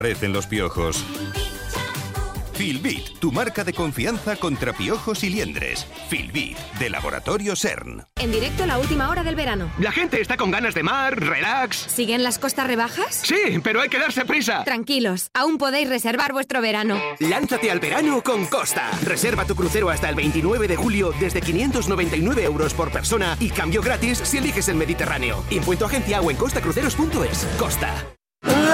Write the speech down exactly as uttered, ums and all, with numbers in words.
Aparecen los piojos. Filbit, tu marca de confianza contra piojos y liendres. Filbit, de Laboratorio CERN. En directo la última hora del verano. La gente está con ganas de mar, relax. ¿Siguen las costas rebajas? Sí, pero hay que darse prisa. Tranquilos, aún podéis reservar vuestro verano. Lánzate al verano con Costa. Reserva tu crucero hasta el veintinueve de julio desde quinientos noventa y nueve euros por persona y cambio gratis si eliges el Mediterráneo. Info en tu agencia o en costacruceros punto es. Costa.